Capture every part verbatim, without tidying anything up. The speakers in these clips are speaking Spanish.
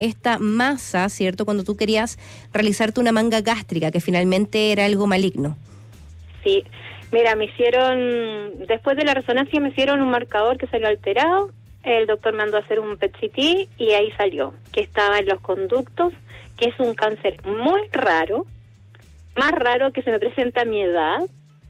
esta masa, ¿cierto? Cuando tú querías realizarte una manga gástrica, que finalmente era algo maligno. Sí, mira, me hicieron, después de la resonancia me hicieron un marcador que salió alterado, el doctor mandó a hacer un P E T C T y ahí salió que estaba en los conductos, que es un cáncer muy raro, más raro que se me presenta a mi edad,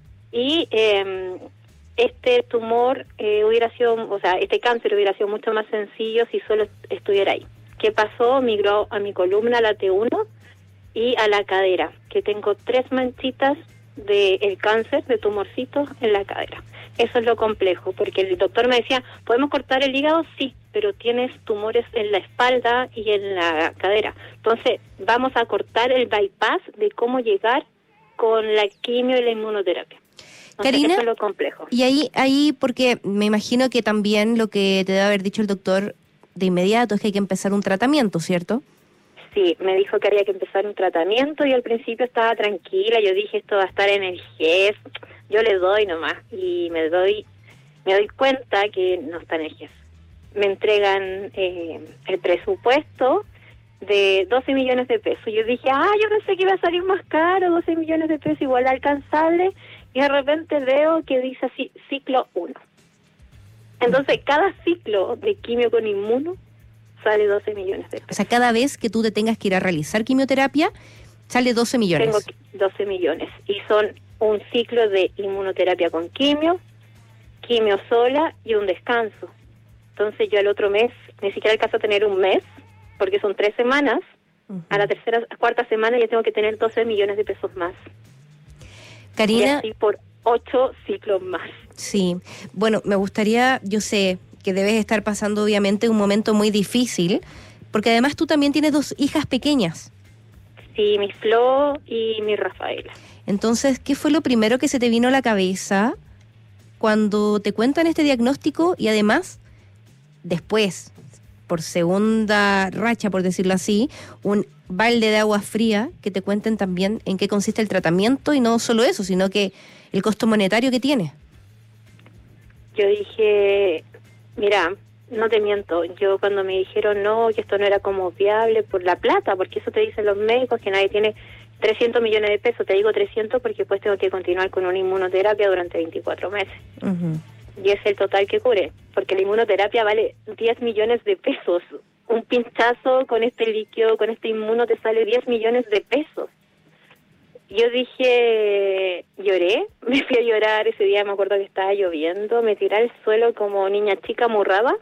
y eh, este tumor eh, hubiera sido, o sea, este cáncer hubiera sido mucho más sencillo si solo estuviera ahí. ¿Qué pasó? Migró a mi columna, a la T uno, y a la cadera, que tengo tres manchitas del cáncer, de tumorcitos en la cadera. Eso es lo complejo, porque el doctor me decía, ¿podemos cortar el hígado? Sí, pero tienes tumores en la espalda y en la cadera. Entonces, vamos a cortar el bypass de cómo llegar con la quimio y la inmunoterapia. Entonces, Karina, eso es lo complejo. Y ahí, ahí, porque me imagino que también lo que te debe haber dicho el doctor de inmediato es que hay que empezar un tratamiento, ¿cierto? Sí, me dijo que había que empezar un tratamiento y al principio estaba tranquila, yo dije esto va a estar en el G E S, yo le doy nomás y me doy me doy cuenta que no está en el G E S. Me entregan eh, el presupuesto de doce millones de pesos. Yo dije, ah, yo pensé que iba a salir más caro, doce millones de pesos igual alcanzable, y de repente veo que dice así, ciclo uno. Entonces, cada ciclo de quimio con inmuno sale doce millones de pesos. O sea, cada vez que tú te tengas que ir a realizar quimioterapia, sale doce millones. Tengo doce millones. Y son un ciclo de inmunoterapia con quimio, quimio sola y un descanso. Entonces yo al otro mes, ni siquiera alcanzo a tener un mes, porque son tres semanas. Uh-huh. A la tercera, cuarta semana ya tengo que tener doce millones de pesos más. Karina. Y así por ocho ciclos más. Sí. Bueno, me gustaría, yo sé que debes estar pasando obviamente un momento muy difícil, porque además tú también tienes dos hijas pequeñas. Sí, mi Flo y mi Rafaela. Entonces, ¿qué fue lo primero que se te vino a la cabeza cuando te cuentan este diagnóstico y además, después, por segunda racha, por decirlo así, un balde de agua fría que te cuenten también en qué consiste el tratamiento y no solo eso, sino que el costo monetario que tiene? Yo dije, mira, no te miento, yo cuando me dijeron no, que esto no era como viable por la plata, porque eso te dicen los médicos, que nadie tiene trescientos millones de pesos, te digo trescientos porque después tengo que continuar con una inmunoterapia durante veinticuatro meses. Uh-huh. Y es el total que cubre, porque la inmunoterapia vale diez millones de pesos. Un pinchazo con este líquido, con este inmuno, te sale diez millones de pesos. Yo dije, lloré, me fui a llorar ese día, me acuerdo que estaba lloviendo, me tiré al suelo como niña chica amurrada.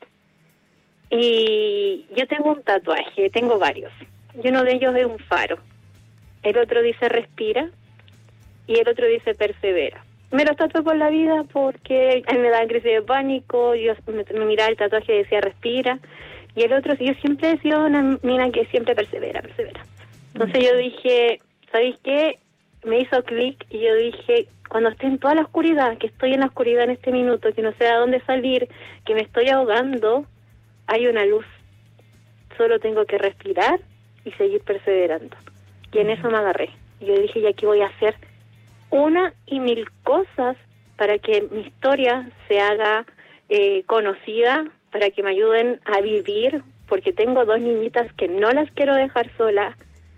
Y yo tengo un tatuaje, tengo varios. Y uno de ellos es un faro. El otro dice respira y el otro dice persevera. Me lo tatué por la vida porque a mí me daban crisis de pánico, yo me, me miraba el tatuaje y decía respira. Y el otro, yo siempre he sido una mina que siempre persevera, persevera. Entonces yo dije, ¿sabéis qué? Me hizo clic y yo dije, cuando esté en toda la oscuridad, que estoy en la oscuridad en este minuto, que no sé a dónde salir, que me estoy ahogando, hay una luz. Solo tengo que respirar y seguir perseverando. Y en eso me agarré. Y yo dije, y aquí voy a hacer una y mil cosas para que mi historia se haga eh, conocida, para que me ayuden a vivir, porque tengo dos niñitas que no las quiero dejar solas,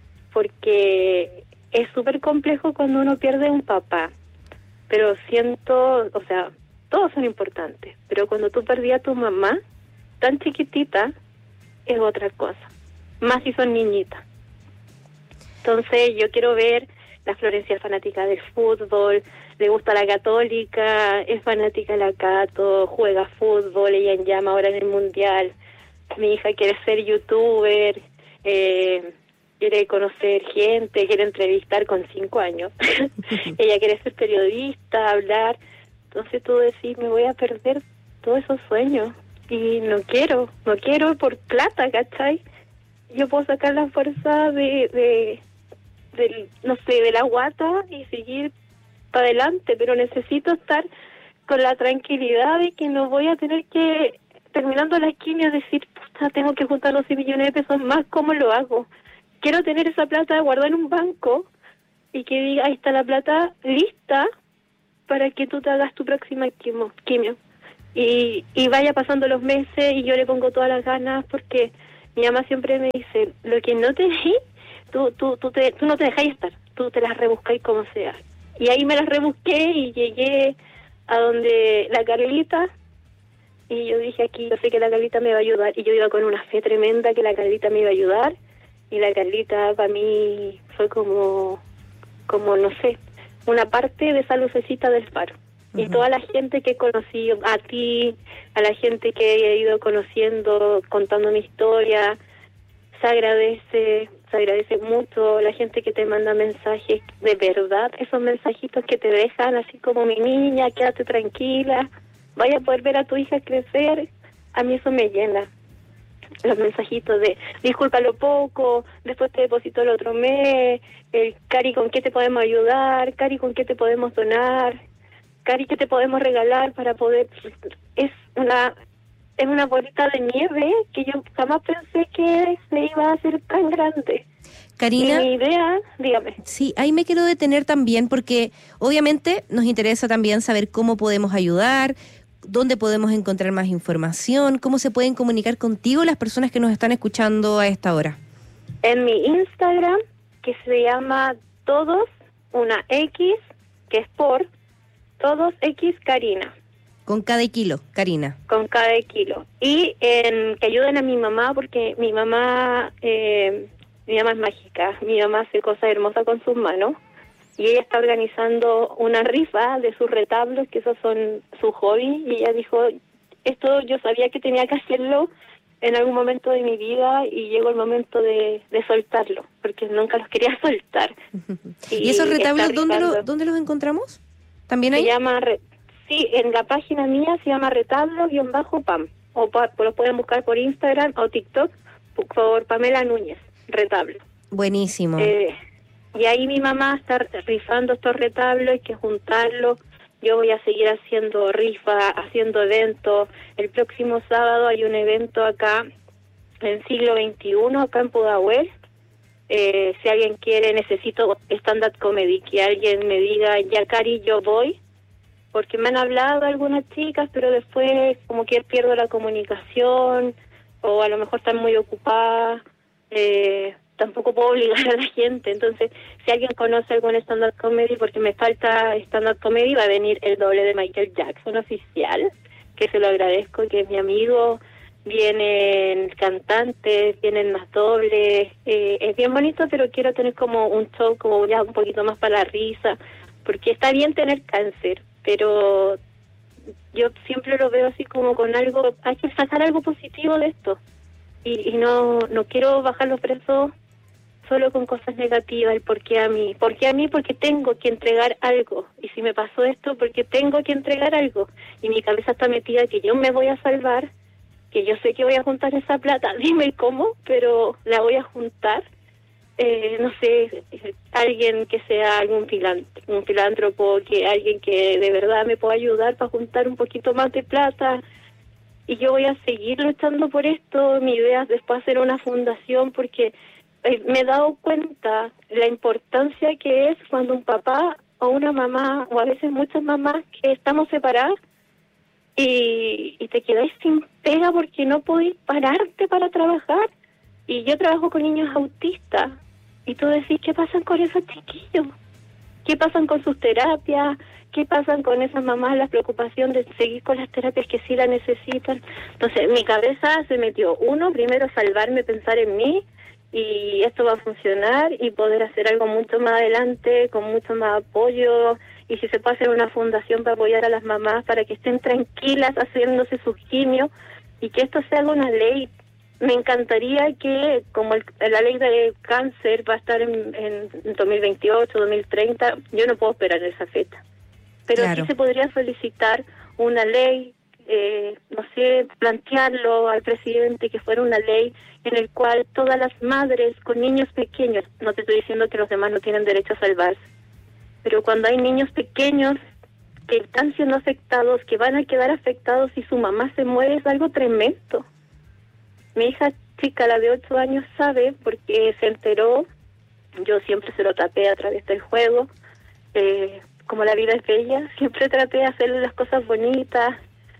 porque es súper complejo cuando uno pierde un papá, pero siento, o sea, todos son importantes, pero cuando tú perdí a tu mamá, tan chiquitita, es otra cosa, más si son niñitas. Entonces yo quiero ver, la Florencia es fanática del fútbol, le gusta la Católica, es fanática de la Cato, juega fútbol, ella en llama ahora en el Mundial. Mi hija quiere ser youtuber, eh, quiere conocer gente, quiere entrevistar con cinco años. Ella quiere ser periodista, hablar. Entonces tú decís, me voy a perder todos esos sueños. Y no quiero, no quiero por plata, ¿cachai? Yo puedo sacar la fuerza de, de, de no sé, de la guata y seguir para adelante, pero necesito estar con la tranquilidad de que no voy a tener que, terminando la quimio, decir, puta, tengo que juntar doce millones de pesos más, ¿cómo lo hago? Quiero tener esa plata guardada en un banco y que diga, ahí está la plata lista para que tú te hagas tu próxima quimio. quimio. Y, y vaya pasando los meses y yo le pongo todas las ganas porque Mi mamá siempre me dice, lo que no te dejé, tú, tú, tú, te, tú no te dejáis estar, tú te las rebuscáis como sea. Y ahí me las rebusqué y llegué a donde la Carlita, y yo dije aquí, yo sé que la Carlita me va a ayudar, y yo iba con una fe tremenda que la Carlita me iba a ayudar, y la Carlita para mí fue como, como no sé, una parte de esa lucecita del faro. Uh-huh. Y toda la gente que he conocido, a ti, a la gente que he ido conociendo, contando mi historia, se agradece, se agradece mucho, la gente que te manda mensajes, de verdad, esos mensajitos que te dejan así como mi niña, quédate tranquila, vaya a poder ver a tu hija crecer, a mí eso me llena. Los mensajitos de disculpa lo poco, después te deposito el otro mes, el Cari, ¿con qué te podemos ayudar? Cari, ¿con qué te podemos donar? Cari, ¿qué te podemos regalar para poder...? Es una es una bolita de nieve que yo jamás pensé que se iba a hacer tan grande. Karina, y mi idea, dígame. Sí, ahí me quiero detener también porque obviamente nos interesa también saber cómo podemos ayudar, dónde podemos encontrar más información, cómo se pueden comunicar contigo las personas que nos están escuchando a esta hora. En mi Instagram, que se llama todos, una X, que es por, todos X Karina. Con cada kilo, Karina. Con cada kilo. Y en que ayuden a mi mamá, porque mi mamá, eh, mi mamá es mágica, mi mamá hace cosas hermosas con sus manos. Y ella está organizando una rifa de sus retablos, que esos son su hobby, y ella dijo, esto yo sabía que tenía que hacerlo en algún momento de mi vida, y llegó el momento de, de soltarlo, porque nunca los quería soltar. ¿Y, ¿Y esos retablos dónde, lo, dónde los encontramos? ¿También ahí? Se llama, re, sí, en la página mía se llama retablo-pam, o pa, lo pueden buscar por Instagram o TikTok, por Pamela Núñez, retablo. Buenísimo. Eh, Y ahí mi mamá está rifando estos retablos, hay que juntarlos. Yo voy a seguir haciendo rifa, haciendo eventos. El próximo sábado hay un evento acá en siglo veintiuno, acá en Pudahuel. Eh, si alguien quiere, necesito stand-up comedy, que alguien me diga, ya Cari, yo voy. Porque me han hablado algunas chicas, pero después como que pierdo la comunicación, o a lo mejor están muy ocupadas. Eh... tampoco puedo obligar a la gente. Entonces, si alguien conoce algún stand-up comedy, porque me falta stand-up comedy, va a venir el doble de Michael Jackson oficial, que se lo agradezco, que es mi amigo. Vienen cantantes, vienen más dobles. Eh, es bien bonito, pero quiero tener como un show como ya un poquito más para la risa, porque está bien tener cáncer, pero yo siempre lo veo así como con algo, hay que sacar algo positivo de esto. Y, y no no quiero bajar los brazos solo con cosas negativas. El por qué a mí, por qué a mí, porque tengo que entregar algo, y si me pasó esto, porque tengo que entregar algo, y mi cabeza está metida que yo me voy a salvar, que yo sé que voy a juntar esa plata, dime cómo, pero la voy a juntar. Eh, no sé, alguien que sea algún filántropo, un filántropo, que alguien que de verdad me pueda ayudar para juntar un poquito más de plata. Y yo voy a seguir luchando por esto. Mi idea es después hacer una fundación, porque eh, me he dado cuenta la importancia que es cuando un papá o una mamá, o a veces muchas mamás, que estamos separadas y, y te quedáis sin pega porque no podéis pararte para trabajar. Y yo trabajo con niños autistas, y tú decís, ¿qué pasan con esos chiquillos? ¿Qué pasan con sus terapias? ¿Qué pasan con esas mamás, la preocupación de seguir con las terapias que sí la necesitan? Entonces, mi cabeza se metió, uno, primero salvarme, pensar en mí, y esto va a funcionar, y poder hacer algo mucho más adelante, con mucho más apoyo, y si se puede hacer una fundación para apoyar a las mamás, para que estén tranquilas haciéndose sus quimios, y que esto sea una ley. Me encantaría que, como el, la ley de cáncer va a estar en, en dos mil veintiocho, dos mil treinta, yo no puedo esperar esa fecha. Pero claro, sí se podría solicitar una ley, eh, no sé, plantearlo al presidente, que fuera una ley en el cual todas las madres con niños pequeños, no te estoy diciendo que los demás no tienen derecho a salvarse, pero cuando hay niños pequeños que están siendo afectados, que van a quedar afectados si su mamá se muere, es algo tremendo. Mi hija chica, la de ocho años, sabe, porque se enteró, yo siempre se lo tapé a través del juego, eh, como la vida es bella, siempre traté de hacerle las cosas bonitas,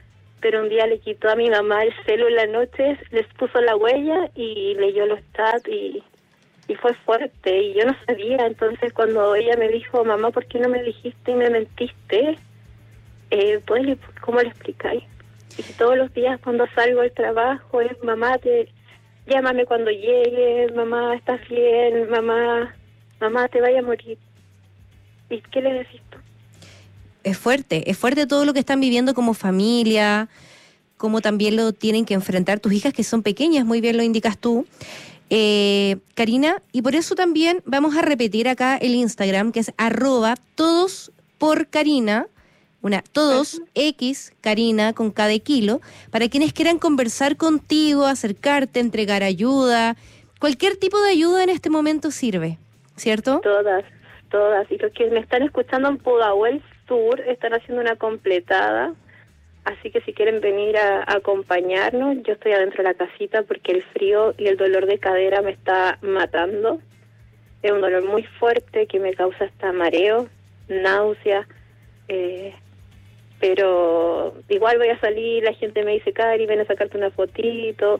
pero un día le quitó a mi mamá el celu en la noche, les puso la huella y leyó los chats y, y fue fuerte y yo no sabía. Entonces cuando ella me dijo, mamá, ¿por qué no me dijiste y me mentiste? Eh, pues, ¿cómo le explicáis? Y todos los días cuando salgo del trabajo es, mamá, te llámame cuando llegues, mamá, estás bien, mamá, mamá, te vaya a morir. ¿Y qué le decís tú? Es fuerte, es fuerte todo lo que están viviendo como familia, como también lo tienen que enfrentar tus hijas que son pequeñas, muy bien lo indicas tú. Eh, Karina, y por eso también vamos a repetir acá el Instagram, que es arroba todos por Karina, una todos uh-huh. X Karina con K de kilo, para quienes quieran conversar contigo, acercarte, entregar ayuda, cualquier tipo de ayuda en este momento sirve, ¿cierto? Todas, todas, y los que me están escuchando en Pudahuel Sur están haciendo una completada, así que si quieren venir a, a acompañarnos, yo estoy adentro de la casita porque el frío y el dolor de cadera me está matando. Es un dolor muy fuerte que me causa hasta mareo, náusea, eh, pero igual voy a salir, la gente me dice, Cari, ven a sacarte una fotito,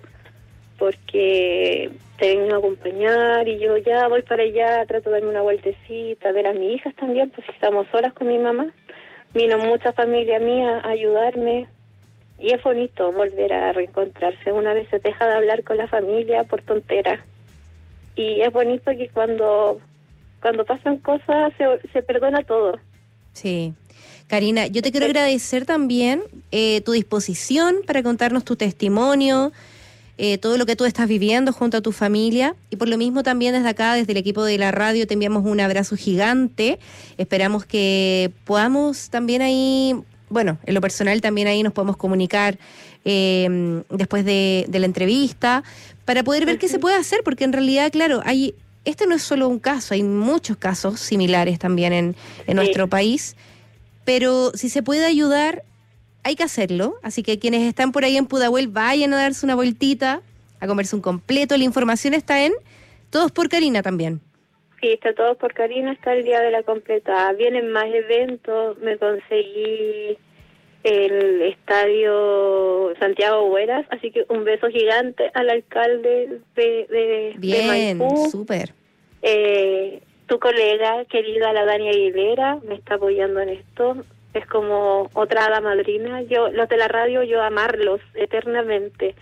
porque te vengo a acompañar, y yo ya voy para allá, trato de darme una vueltecita, ver a mis hijas también, pues si estamos solas con mi mamá, vino mucha familia mía a ayudarme, y es bonito volver a reencontrarse. Una vez se deja de hablar con la familia por tonteras, y es bonito que cuando cuando pasan cosas se, se perdona todo. Sí. Karina, yo te quiero agradecer también eh, tu disposición para contarnos tu testimonio, Eh, todo lo que tú estás viviendo junto a tu familia, y por lo mismo también desde acá, desde el equipo de la radio, te enviamos un abrazo gigante. Esperamos que podamos también ahí, bueno, en lo personal también ahí nos podemos comunicar eh, después de, de la entrevista para poder ver uh-huh. qué se puede hacer, porque en realidad, claro, hay este no es solo un caso, hay muchos casos similares también en, en sí. nuestro país, pero si se puede ayudar, hay que hacerlo, así que quienes están por ahí en Pudahuel, vayan a darse una vueltita, a comerse un completo. La información está en Todos por Karina también. Sí, está Todos por Karina, está el día de la completa. Vienen más eventos, me conseguí el estadio Santiago Hueras, así que un beso gigante al alcalde de, de, Bien, de Maipú. Súper. Eh, tu colega querida, la Dani Aguilera, me está apoyando en esto. Es como otra hada madrina. Yo, los de la radio, yo amarlos eternamente,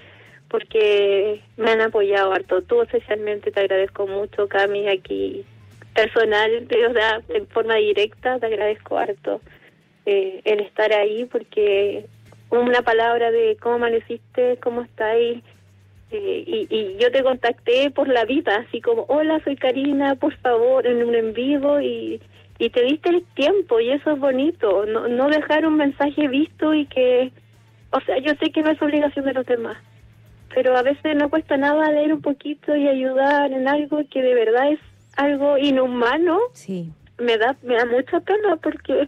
porque me han apoyado harto. Tú especialmente te agradezco mucho, Cami, aquí personal, o sea, en forma directa, te agradezco harto eh, el estar ahí, porque una palabra de cómo amaneciste, cómo estáis, eh, y, y yo te contacté por la vida, así como, hola, soy Karina, por favor, en un en vivo, y... Y te diste el tiempo, y eso es bonito, no no dejar un mensaje visto y que, o sea, yo sé que no es obligación de los demás, pero a veces no cuesta nada leer un poquito y ayudar en algo que de verdad es algo inhumano. Sí. Me da me da mucha pena porque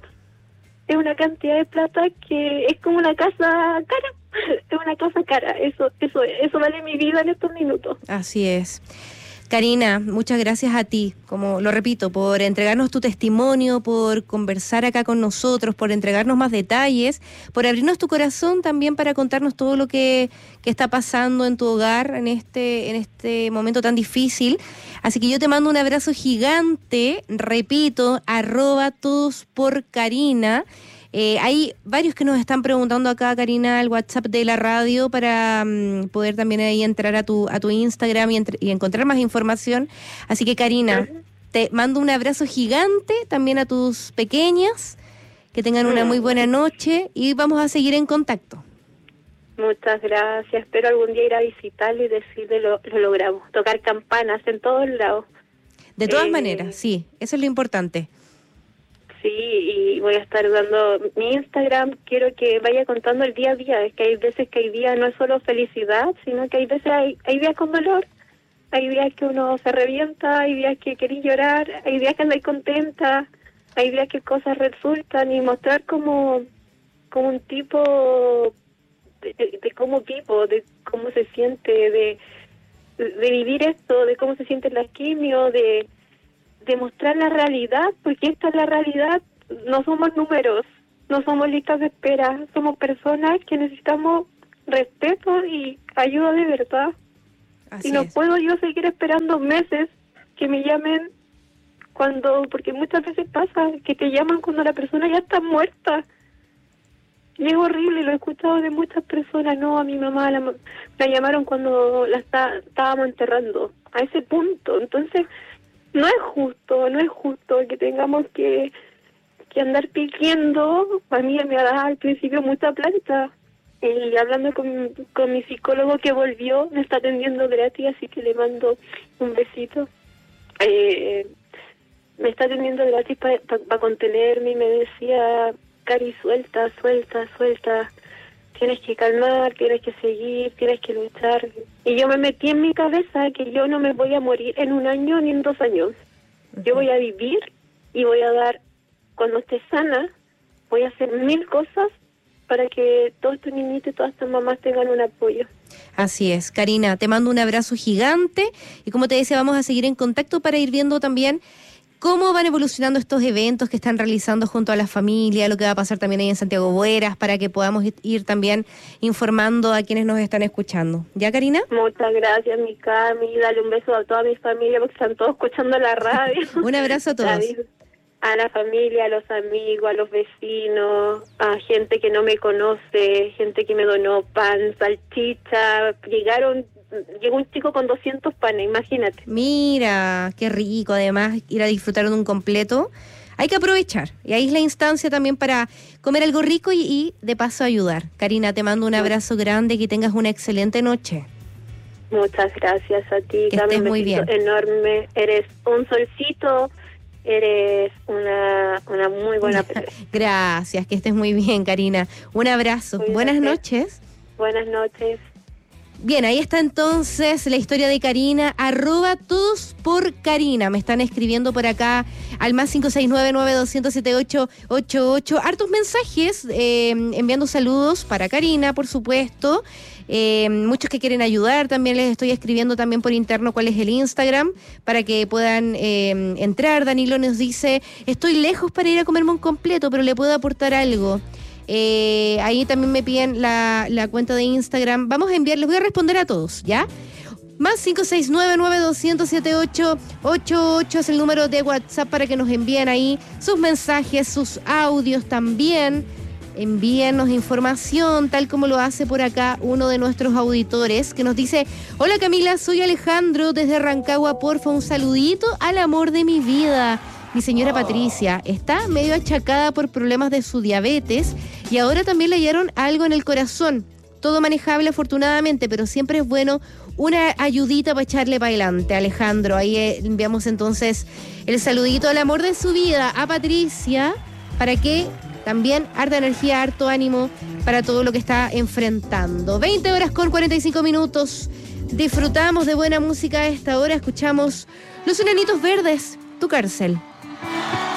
es una cantidad de plata que es como una casa cara, es una casa cara, eso eso eso vale mi vida en estos minutos. Así es. Karina, muchas gracias a ti, como lo repito, por entregarnos tu testimonio, por conversar acá con nosotros, por entregarnos más detalles, por abrirnos tu corazón también para contarnos todo lo que, que está pasando en tu hogar en este, en este momento tan difícil. Así que yo te mando un abrazo gigante, repito, arroba todos por Karina. Eh, hay varios que nos están preguntando acá, Karina, al WhatsApp de la radio para um, poder también ahí entrar a tu a tu Instagram y, entre, y encontrar más información. Así que, Karina, te mando un abrazo gigante también a tus pequeñas, que tengan una muy buena noche y vamos a seguir en contacto. Muchas gracias. Espero algún día ir a visitarle y decirle lo, lo logramos. Tocar campanas en todos lados. De todas eh, maneras, sí, eso es lo importante. Sí, y voy a estar dando mi Instagram, quiero que vaya contando el día a día, es que hay veces que hay días no es solo felicidad, sino que hay veces hay, hay días con dolor, hay días que uno se revienta, hay días que querís llorar, hay días que andáis contenta, hay días que cosas resultan, y mostrar como, como un tipo de, de, de cómo vivo, de cómo se siente, de, de vivir esto, de cómo se siente la quimio, de demostrar la realidad, porque esta es la realidad, no somos números, no somos listas de espera, somos personas que necesitamos respeto y ayuda de verdad. Así y no es. puedo yo seguir esperando meses que me llamen cuando, porque muchas veces pasa que te llaman cuando la persona ya está muerta. Y es horrible, lo he escuchado de muchas personas. No, a mi mamá la, la llamaron cuando la está, estábamos enterrando, a ese punto. Entonces, no es justo, no es justo que tengamos que, que andar pidiendo. A mí me ha dado al principio mucha planta. Y hablando con, con mi psicólogo que volvió, me está atendiendo gratis, así que le mando un besito. Eh, me está atendiendo gratis para pa, pa contenerme y me decía, Cari, suelta, suelta, suelta, tienes que calmar, tienes que seguir, tienes que luchar. Y yo me metí en mi cabeza que yo no me voy a morir en un año ni en dos años. Uh-huh. Yo voy a vivir y voy a dar, cuando esté sana, voy a hacer mil cosas para que todos estos niñitos y todas estas mamás tengan un apoyo. Así es, Karina, te mando un abrazo gigante y como te decía, vamos a seguir en contacto para ir viendo también cómo van evolucionando estos eventos que están realizando junto a la familia, lo que va a pasar también ahí en Santiago Bueras, para que podamos ir también informando a quienes nos están escuchando. ¿Ya, Karina? Muchas gracias, mi Cami. Dale un beso a toda mi familia porque están todos escuchando la radio. Un abrazo a todos. A la familia, a los amigos, a los vecinos, a gente que no me conoce, gente que me donó pan, salchicha. Llegaron, llegó un chico con doscientos panes, imagínate. Mira, qué rico, además, ir a disfrutar de un completo. Hay que aprovechar, y ahí es la instancia también para comer algo rico y, y de paso ayudar. Karina, te mando un abrazo grande, que tengas una excelente noche. Muchas gracias a ti, que estés muy bien. Enorme, eres un solcito. Eres una, una muy buena persona. Gracias, que estés muy bien, Karina. Un abrazo. Cuídate. Buenas noches. Buenas noches. Bien, ahí está entonces la historia de Karina, arroba todos por Karina. Me están escribiendo por acá al más cinco seis nueve, nueve dos cero siete, siete ocho ocho ocho. Hartos mensajes, eh, enviando saludos para Karina, por supuesto. Eh, muchos que quieren ayudar, también les estoy escribiendo también por interno cuál es el Instagram para que puedan eh, entrar. Danilo nos dice, estoy lejos para ir a comerme un completo, pero le puedo aportar algo. Eh, ahí también me piden la, la cuenta de Instagram. Vamos a enviar, les voy a responder a todos, ¿ya? Más cinco seis nueve, nueve dos cero siete ocho ocho ocho es el número de WhatsApp para que nos envíen ahí sus mensajes, sus audios también. Envíennos información, tal como lo hace por acá uno de nuestros auditores, que nos dice, hola Camila, soy Alejandro desde Rancagua, porfa, un saludito al amor de mi vida. Mi señora Patricia está medio achacada por problemas de su diabetes y ahora también le hallaron algo en el corazón. Todo manejable afortunadamente, pero siempre es bueno una ayudita para echarle para adelante. Alejandro, ahí enviamos entonces el saludito al amor de su vida a Patricia para que también harta energía, harto ánimo para todo lo que está enfrentando. veinte horas con cuarenta y cinco minutos. Disfrutamos de buena música a esta hora. Escuchamos Los Enanitos Verdes, Tu Cárcel.